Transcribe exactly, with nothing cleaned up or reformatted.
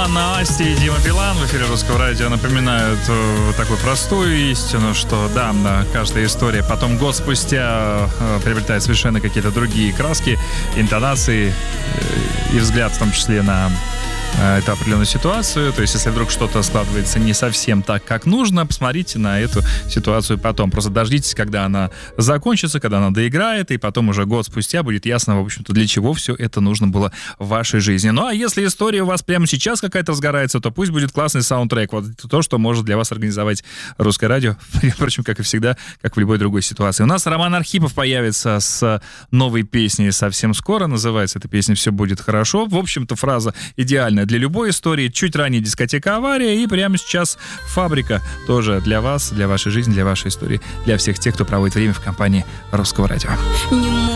Анна Асти и Дима Билан в эфире Русского радио напоминают э, такую простую истину, что да, каждая история потом год спустя э, приобретает совершенно какие-то другие краски, интонации э, и взгляд в том числе на э, эту определенную ситуацию. То есть если вдруг что-то складывается не совсем так, как нужно, посмотрите на эту ситуацию потом. Просто дождитесь, когда она закончится, когда она доиграет, и потом уже год спустя будет ясно, в общем-то, для чего все это нужно было в вашей жизни. Ну, а если история у вас прямо сейчас какая-то разгорается, то пусть будет классный саундтрек. Вот то, что может для вас организовать Русское радио. Впрочем, как и всегда, как в любой другой ситуации. У нас Роман Архипов появится с новой песней совсем скоро. Называется эта песня «Все будет хорошо». В общем-то, фраза идеальная для любой истории. Чуть ранее дискотека «Авария», и прямо сейчас «Фабрика» тоже для вас, для вашей жизни, для вашей истории, для всех тех, кто проводит время в компании Русского радио.